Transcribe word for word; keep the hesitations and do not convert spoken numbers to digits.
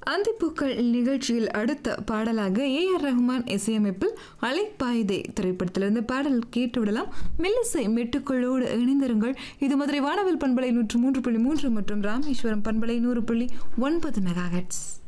அந்திப்பூக்கள் நிகழ்ச்சியில் அடுத்த பாடலாக ஏ ஆர் ரஹ்மான் இசையமைப்பில் அலைப்பாயுதே திரைப்படத்திலிருந்து பாடல் கேட்டு விடலாம். மெல்லிசை மெட்டுக்களோடு இணைந்திருங்கள். இது மதுரை வானவில் பண்பலை நூற்று மூன்று புள்ளி மூன்று மற்றும் ராமேஸ்வரம் பண்பலை நூறு புள்ளி ஒன்பது மெகா ஹெர்ட்ஸ்.